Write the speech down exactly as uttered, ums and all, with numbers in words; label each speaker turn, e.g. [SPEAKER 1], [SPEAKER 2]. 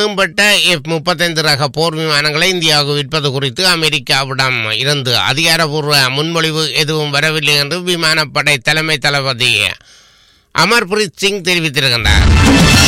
[SPEAKER 1] மேம்பட்ட எஃப் முப்பத்தைந்து ரக போர் விமானங்களை இந்தியாவுக்கு விற்பது குறித்து அமெரிக்காவிடம் இருந்து அதிகாரப்பூர்வ முன்மொழிவு எதுவும் வரவில்லை என்று விமானப்படை தலைமை தளபதி அமர்பிரீத் சிங் தெரிவித்திருக்கின்றார்.